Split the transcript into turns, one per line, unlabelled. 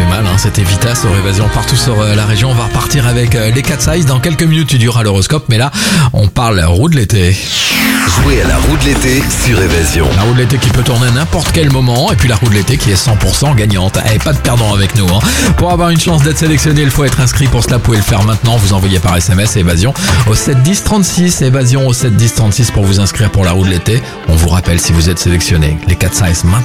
fait mal, hein. C'était Vita sur Évasion partout sur la région. On va repartir avec les 4 size. Dans quelques minutes, tu diras l'horoscope, mais là, on parle roue de l'été.
Jouez à la roue de l'été sur Évasion.
La roue de l'été qui peut tourner à n'importe quel moment, et puis la roue de l'été qui est 100% gagnante. Et pas de perdant avec nous, hein. Pour avoir une chance d'être sélectionné, il faut être inscrit. Pour cela, vous pouvez le faire maintenant. Vous envoyez par SMS Évasion au 7 10 36. Évasion au 7 10 36 pour vous inscrire pour la roue de l'été. On vous rappelle si vous êtes sélectionné. Les 4 size maintenant.